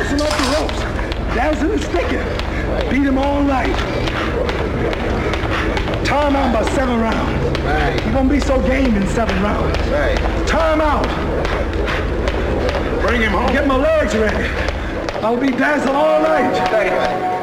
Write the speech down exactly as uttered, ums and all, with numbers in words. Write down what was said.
him up the ropes. Dazzle and stick him. Beat him all night. Tire him out by seven rounds. Right. He won't be so game in seven rounds. Right. Tire him out. Bring him home. Get my legs ready. I'll be dazzled all night.